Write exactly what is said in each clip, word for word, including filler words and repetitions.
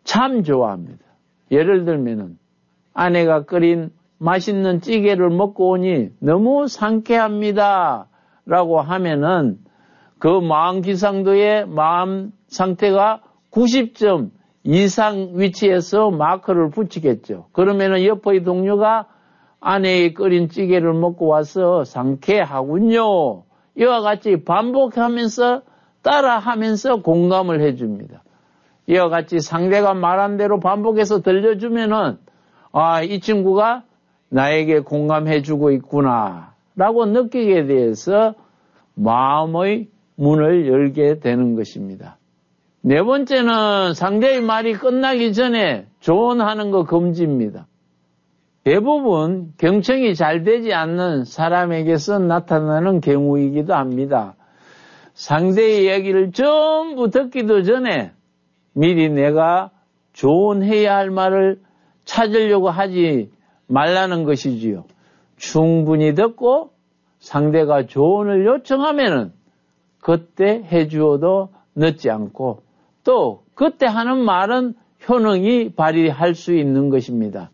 참 좋아합니다. 예를 들면은 아내가 끓인 맛있는 찌개를 먹고 오니 너무 상쾌합니다 라고 하면은 그 마음 기상도의 마음 상태가 구십 점 이상 위치에서 마크를 붙이겠죠. 그러면은 옆의 동료가 아내의 끓인 찌개를 먹고 와서 상쾌하군요. 이와 같이 반복하면서 따라하면서 공감을 해줍니다. 이와 같이 상대가 말한 대로 반복해서 들려주면은 아, 이 친구가 나에게 공감해주고 있구나 라고 느끼게 돼서 마음의 문을 열게 되는 것입니다. 네 번째는 상대의 말이 끝나기 전에 조언하는 거 금지입니다. 대부분 경청이 잘 되지 않는 사람에게서 나타나는 경우이기도 합니다. 상대의 이야기를 전부 듣기도 전에 미리 내가 조언해야 할 말을 찾으려고 하지 말라는 것이지요. 충분히 듣고 상대가 조언을 요청하면은 그때 해주어도 늦지 않고 또 그때 하는 말은 효능이 발휘할 수 있는 것입니다.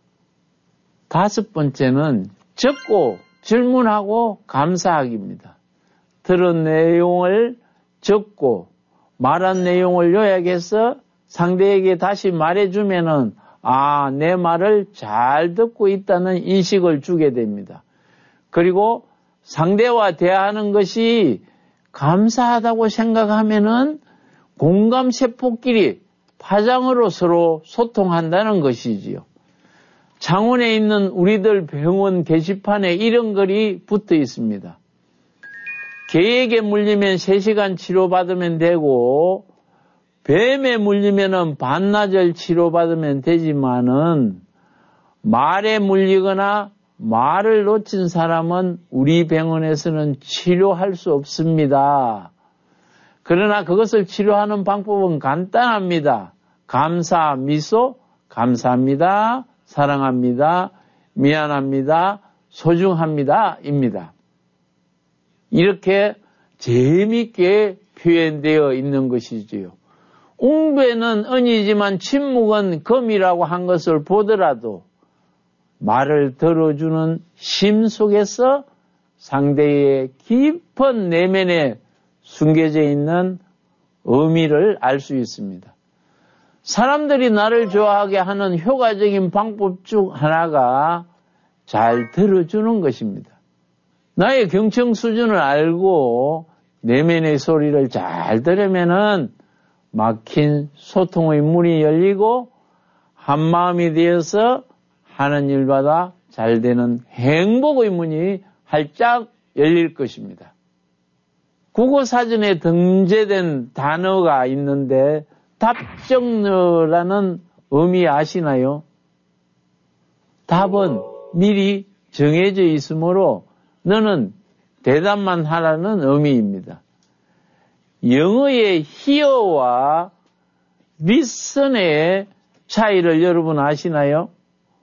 다섯 번째는 적고 질문하고 감사하기입니다. 들은 내용을 적고 말한 내용을 요약해서 상대에게 다시 말해주면은 아, 내 말을 잘 듣고 있다는 인식을 주게 됩니다. 그리고 상대와 대화하는 것이 감사하다고 생각하면은 공감세포끼리 파장으로 서로 소통한다는 것이지요. 창원에 있는 우리들 병원 게시판에 이런 글이 붙어 있습니다. 개에게 물리면 세 시간 치료받으면 되고 뱀에 물리면 반나절 치료받으면 되지만은 말에 물리거나 말을 놓친 사람은 우리 병원에서는 치료할 수 없습니다. 그러나 그것을 치료하는 방법은 간단합니다. 감사, 미소, 감사합니다, 사랑합니다, 미안합니다, 소중합니다 입니다. 이렇게 재미있게 표현되어 있는 것이지요. 웅배는 은이지만 침묵은 금이라고 한 것을 보더라도 말을 들어주는 심 속에서 상대의 깊은 내면에 숨겨져 있는 의미를 알 수 있습니다. 사람들이 나를 좋아하게 하는 효과적인 방법 중 하나가 잘 들어주는 것입니다. 나의 경청 수준을 알고 내면의 소리를 잘 들으면은 막힌 소통의 문이 열리고 한마음이 되어서 하는 일마다 잘 되는 행복의 문이 활짝 열릴 것입니다. 국어사전에 등재된 단어가 있는데 답정너라는 의미 아시나요? 답은 미리 정해져 있으므로 너는 대답만 하라는 의미입니다. 영어의 hear와 listen의 차이를 여러분 아시나요?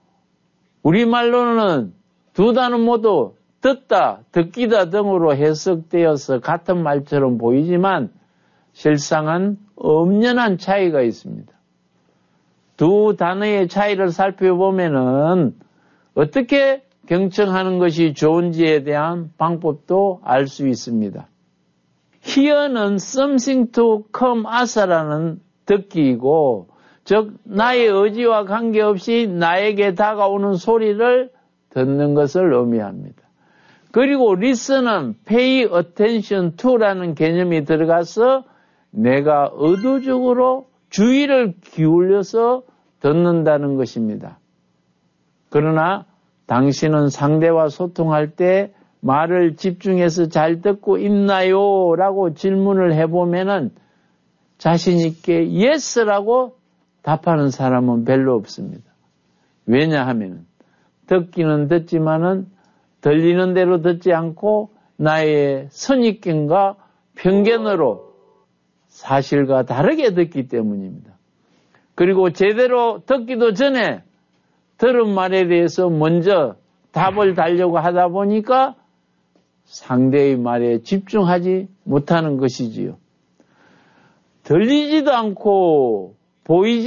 우리말로는 두 단어 모두 듣다, 듣기다 등으로 해석되어서 같은 말처럼 보이지만 실상은 엄연한 차이가 있습니다. 두 단어의 차이를 살펴보면은 어떻게 경청하는 것이 좋은지에 대한 방법도 알 수 있습니다. hear는 something to come as라는 듣기이고, 즉 나의 의지와 관계없이 나에게 다가오는 소리를 듣는 것을 의미합니다. 그리고 listen은 pay attention to라는 개념이 들어가서 내가 의도적으로 주의를 기울여서 듣는다는 것입니다. 그러나 당신은 상대와 소통할 때 말을 집중해서 잘 듣고 있나요? 라고 질문을 해보면은 자신 있게 yes라고 답하는 사람은 별로 없습니다. 왜냐하면 듣기는 듣지만은 들리는 대로 듣지 않고 나의 선입견과 편견으로 사실과 다르게 듣기 때문입니다. 그리고 제대로 듣기도 전에 들은 말에 대해서 먼저 답을 달려고 하다 보니까 상대의 말에 집중하지 못하는 것이지요. 들리지도 않고 보이지